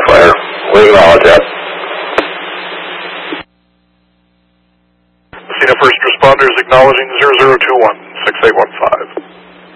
clear. We acknowledge that. Messina First Responders acknowledging 0021, 6815.